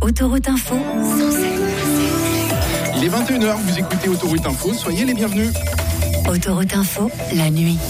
Autoroute Info, Il est 21h, vous écoutez Autoroute Info, soyez les bienvenus. Autoroute Info, la nuit.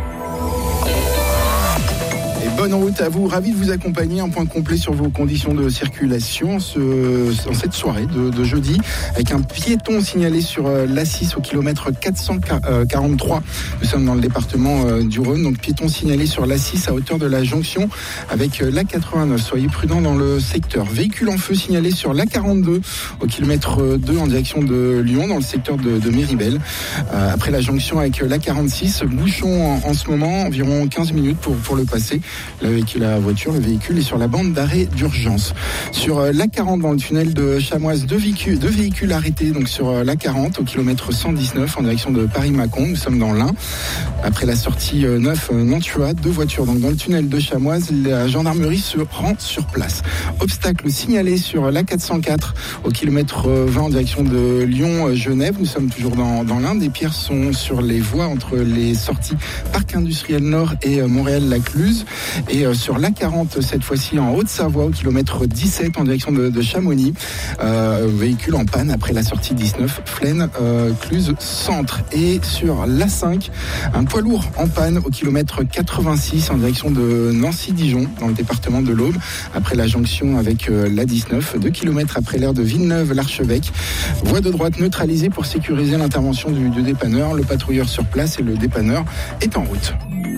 Et bonne route à vous, ravi de vous accompagner. Un point complet sur vos conditions de circulation en cette soirée de jeudi, avec un piéton signalé sur l'A6 au kilomètre 443. Nous sommes dans le département du Rhône, donc piéton signalé sur l'A6 à hauteur de la jonction avec l'A89. Soyez prudents dans le secteur. Véhicule en feu signalé sur l'A42 au kilomètre 2 en direction de Lyon, dans le secteur de Méribel. Après la jonction avec l'A46, bouchon en ce moment, environ 15 minutes pour le passer. Le véhicule est sur la bande d'arrêt d'urgence. Sur l'A40 dans le tunnel de Chamoise, deux véhicules arrêtés donc sur l'A40 au kilomètre 119 en direction de Paris-Mâcon. Nous sommes dans l'Ain. Après la sortie 9 Nantua, deux voitures donc dans le tunnel de Chamoise. La gendarmerie se rend sur place. Obstacle signalé sur l'A404 au kilomètre 20 en direction de Lyon-Genève. Nous sommes toujours dans l'Ain. Des pierres sont sur les voies entre les sorties Parc Industriel Nord et Montréal-Lacluse. Et sur l'A40, cette fois-ci en Haute-Savoie, au kilomètre 17 en direction de Chamonix. Véhicule en panne après la sortie 19, Flaine, Cluse Centre. Et sur l'A5, un poids lourd en panne au kilomètre 86 en direction de Nancy-Dijon, dans le département de l'Aube, après la jonction avec l'A19, 2 km après l'aire de Villeneuve-l'Archevêque. Voie de droite neutralisée pour sécuriser l'intervention du dépanneur. Le patrouilleur sur place et le dépanneur est en route.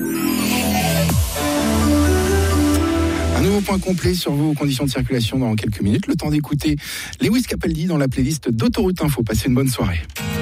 Un nouveau point complet sur vos conditions de circulation dans quelques minutes. Le temps d'écouter Lewis Capaldi dans la playlist d'Autoroute Info. Passez une bonne soirée.